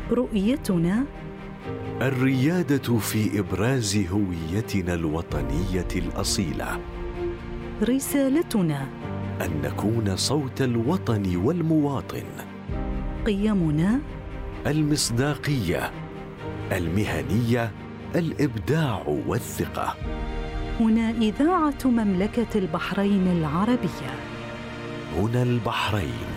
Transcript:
رؤيتنا الريادة في إبراز هويتنا الوطنية الأصيلة. رسالتنا أن نكون صوت الوطن والمواطن. قيمنا المصداقية، المهنية، الإبداع والثقة. هنا إذاعة مملكة البحرين العربية. هنا البحرين.